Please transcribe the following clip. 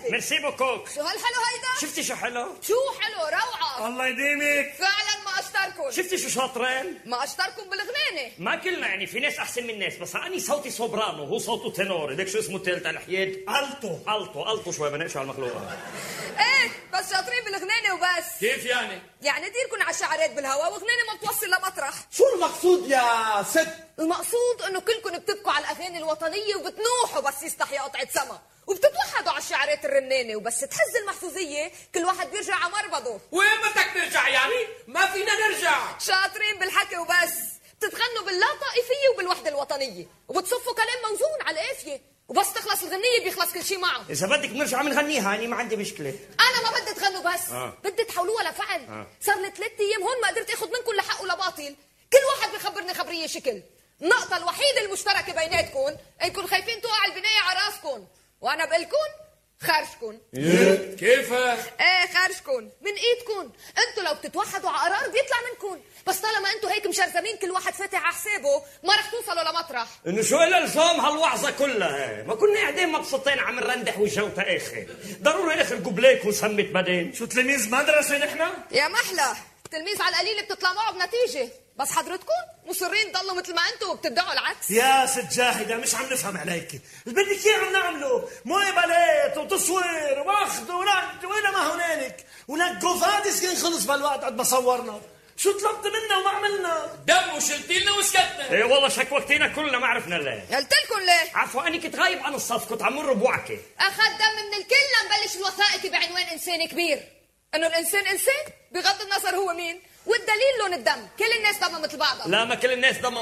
كيفك؟ ميرسي بوكوك. شو هالحلو هيدا؟ شفتي شو حلو؟ شو حلو روعة. الله يديمك. فعلا ما اشتركن. شفتي شو شاطرين؟ ما اشتركن بالغنانة. ما كلنا يعني، في ناس احسن من ناس، بس اني صوتي سوبرانو وهو صوته تنور. ليك شو اسمه الثالث على الحياد؟ التو شوي بنقش على المخلوقه. ايه بس شاطرين بالغنانة وبس. كيف يعني؟ يعني ديركن على الشعرات بالهواء وغنانة ما بتوصل لمطرح. شو المقصود يا ست؟ المقصود انه كلكن بتبكوا على الاغاني الوطنيه وبتنوحوا بس يستحي قطعه سما، وبتتوحدوا على الشعرات الرنانه، وبس تحز المحظوظيه كل واحد بيرجع على مربضه. وين بدك نرجع يعني؟ ما فينا نرجع. شاطرين بالحكي وبس. بتتغنوا باللا طائفيه وبالوحده الوطنيه، وبتصفوا كلام موزون على القافيه، وبس تخلص الغنيه بيخلص كل شيء معه. اذا بدك بنرجع بنغنيها، اني ما عندي مشكله. انا ما بدي تغنوا بس بدي تحولوها لفعل. صار لي 3 ايام هون ما قدرت اخذ منكم لحق ولا باطل. كل واحد بيخبرني خبريه شكل. النقطة الوحيدة المشتركة بيناتكم انكم خايفين توقع البناية على راسكم، وانا بقلكن خارجكن. كيف؟ ايه خارجكن من ايدكن. انتوا لو بتتوحدوا على قرار بيطلع منكم، بس طالما انتوا هيك مشرذمين كل واحد فاتح على حسابه ما رح توصلوا لمطرح. انه شو الالزام هالوعظه كلها؟ ما كنا قاعدين مبسوطين عم نرندح والجو اخي. ضروري اخر قبليك وسمت بعدين. شو تلاميذ مدرسة نحن؟ يا محلى تلميذ على القليل بتطلع معه بنتيجة، بس حضرتكم مصرين تضلوا مثل ما انتوا وبتدعوا العكس. يا ست جاهدة مش عم نفهم عليك. اللي بدك اياه عم نعمله مقابلات وتصوير واخذ ورد وإلى ما هنالك، ولك جوفادس كان خلص بالوقت قد ما صورنا. شو طلبت منا وما عملنا؟ دم وشلتي لنا وسكتنا. ايه والله شكوكتينا كلنا ما عرفنا ليه. قلت لكم ليه؟ عفوا اني كنت غايب عن الصف، كنت عم مر بوعكه. اخذ دم من الكل لنبلش الوثائقي بعنوان انسان كبير. انه الانسان انسان بغض النظر هو مين، والدليل لون الدم. كل الناس دمها مثل بعضها. لا ما كل الناس دمها